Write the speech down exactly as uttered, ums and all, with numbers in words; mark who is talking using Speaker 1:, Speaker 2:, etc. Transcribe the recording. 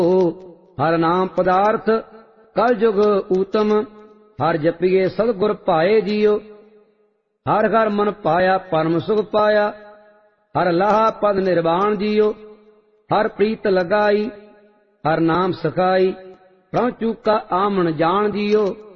Speaker 1: हर नाम पदार्थ कल जुग ऊतम, हर जपिए सतगुर पाए जियो। हर घर मन पाया परम सुख पाया, हर लाहा पद निर्वाण जियो। हर प्रीत लगाई हर नाम सखाई, प्रभु चूका आमन जान जियो।